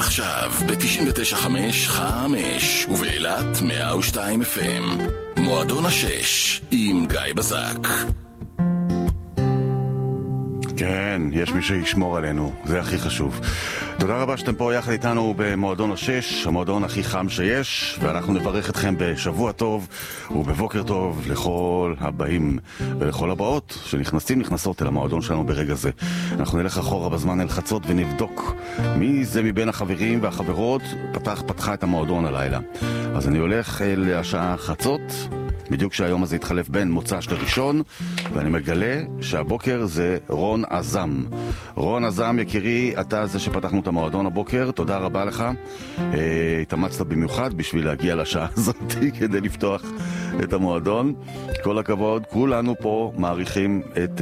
עכשיו ב-99.5 ובאילת 102 FM. מועדון השש עם גיא בזק. כן, יש מי שישמור עלינו, זה הכי חשוב. תודה רבה שאתם פה יחד איתנו במועדון השש, המועדון הכי חם שיש, ואנחנו נברך אתכם בשבוע טוב ובבוקר טוב לכל הבאים ולכל הבאות נכנסות אל המועדון שלנו ברגע זה. אנחנו נלך אחורה בזמן אל חצות ונבדוק מי זה מבין החברים והחברות פתחה את המועדון הלילה. אז אני הולך לשעה חצות, בדיוק שהיום הזה התחלף בין מוצ"ש לראשון, ואני מגלה שהבוקר זה רון עזם. רון עזם, יקירי, אתה זה שפתחנו את המועדון הבוקר, תודה רבה לך. התאמצת במיוחד בשביל להגיע לשעה הזאת כדי לפתוח את המועדון. כל הכבוד, כולנו פה מעריכים את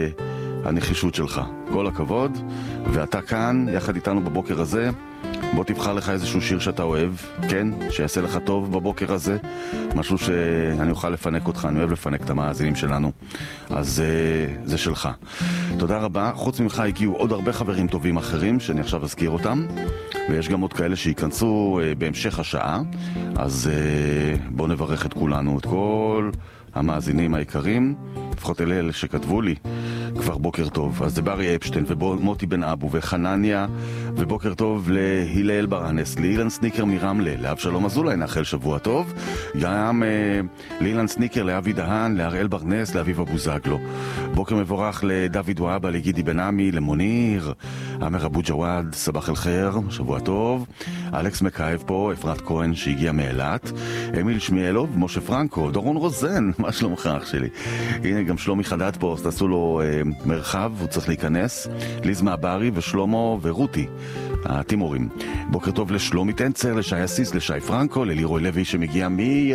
הנחישות שלך. כל הכבוד, ואתה כאן יחד איתנו בבוקר הזה. בוא תבחר לך איזשהו שיר שאתה אוהב, כן? שיעשה לך טוב בבוקר הזה. משהו שאני אוכל לפנק אותך, אני אוהב לפנק את המאזינים שלנו. אז זה שלך. תודה רבה. חוץ ממך הגיעו עוד הרבה חברים טובים אחרים, שאני עכשיו אזכיר אותם. ויש גם עוד כאלה שיכנסו בהמשך השעה. אז בוא נברך את כולנו, את כל המאזינים היקרים. לפחות אלה שכתבו לי כבר בוקר טוב. אז זה ברי אפשטיין ומוטי בן אבו וחנניה, ובוקר טוב להילל ברנס, לאילן סניקר מרמלה, לאבשלום אזולאי נאחל שבוע טוב, גם לאילן סניקר, לאבי דהן, להראל ברנס, לאביב אבו זגלו. בוקר מבורך לדוד וואבה, לגידי בן עמי, למוניר, אמר אבו ג'וואד, סבח אל חיר, שבוע טוב. אלכס מקייב פה, אפרת כהן שהגיע מאילת, אמיל שמיאלוב, משה פרנקו, דורון רוזן, מה שלומך אח שלי? הנה גם שלומי חדד פה, תעשו לו מרחב, הוא צריך להיכנס. ליז מהברי ושלומו ורותי התימורים. בוקר טוב לשלומי טנצר, לשי אסיס, לשי פרנקו, ללירוי לוי שמגיע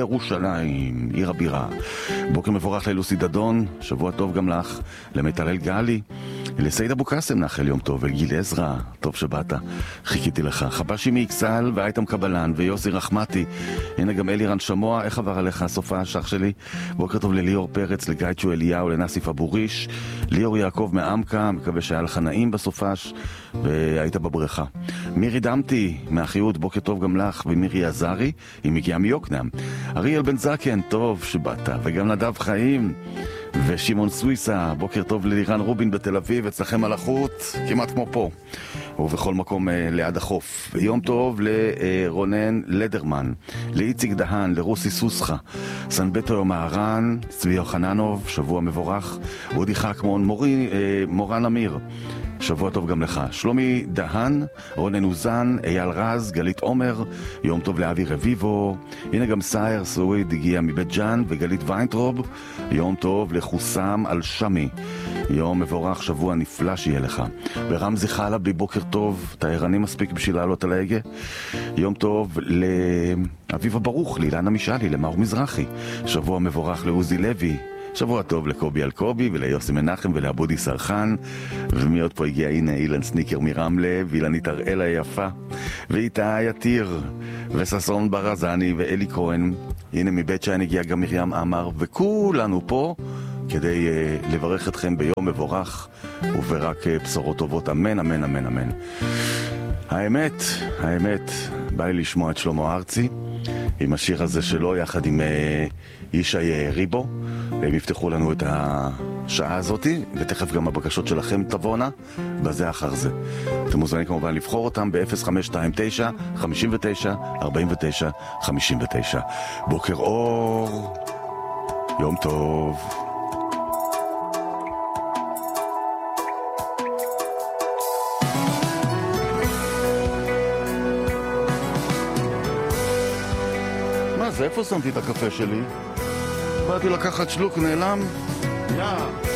מירושלים, עיר הבירה. בוקר מבורך ללוסי דדון, שבוע טוב גם לך, למטלל גלי, לסעיד אבו קאסם נאחל יום טוב, ולגיל עזרא, טוב שבאת, חיכיתי לך. חבשי מאיקסל ואייתם קבלן ויוסי רחמתי, הנה גם אלירן שמוע, איך עבר עליך הסופה השח שלי? בוקר טוב לליאור פרץ, לגייצ'ו אליהו, לנסיף אבוריש, ליאור יעקב מעמקה, מקווה שהיה לך נעים בסופש והיית בבריכה. מירי דמתי מהחיות, בוקר טוב גם לך, ומירי עזרי, היא מגיעה מיוקנעם. אריאל בן זקן, טוב שבאת, וגם נדב חיים ושמעון סוויסה, בוקר טוב ללירן רובין בתל אביב, אצלכם על החוט, כמעט כמו פה ובכל מקום ליד החוף. יום טוב לרונן לדרמן, לאיציק דהן, לרוסי סוסחה, סנבטו יום מהרן, צבי יוחננוב, שבוע מבורך. אודי חכמון, מורן אמיר, שבוע טוב גם לך. שלומי דהן, רונן אוזן, אייל רז, גלית עומר, יום טוב לאבי רביבו. הנה גם סייר סוויד הגיע מבית ג'אן, וגלית ויינטרוב, יום טוב לחוסם על שמי, יום מבורך, שבוע נפלא שיהיה לך. ורמזי חלבי, בוקר טוב, אתה ערני מספיק בשביל לעלות על ההגה? יום טוב לאביבה ברוך, לאילנה משאלי, למאור מזרחי, שבוע מבורך לעוזי לוי, שבוע טוב לקובי אלקובי וליוסי מנחם ולעבודי סרחן. ומי עוד פה הגיע? הנה אילן סניקר מרמלה, ואילנית הראל היפה, ואיתה יתיר, וססון ברזני ואלי כהן. הנה מבית שאין הגיע גם מרים אמר, וכולנו פה כדי לברך אתכם ביום מבורך וברק בשורות טובות, אמן אמן אמן אמן. האמת, בא לי לשמוע את שלמה ארצי עם השיר הזה שלו יחד עם ישי ריבו. הם יפתחו לנו את השעה הזאת, ותכף גם הבקשות שלכם תבואנה בזה אחר זה. אתם מוזמנים כמובן לבחור אותם ב-0529 59 49 59. בוקר אור, יום טוב. מה זה? איפה שמתי את הקפה שלי? באתי לקחת שלוק, נעלם? יא